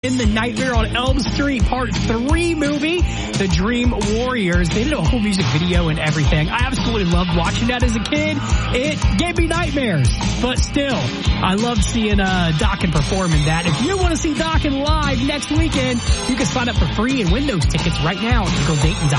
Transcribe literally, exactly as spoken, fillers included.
In the Nightmare on Elm Street Part three movie, The Dream Warriors. They did a whole music video and everything. I absolutely loved watching that as a kid. It gave me nightmares, but still, I loved seeing uh, Dokken perform in that. If you want to see Dokken live next weekend, you can sign up for free and win those tickets right now at eagle dayton dot com.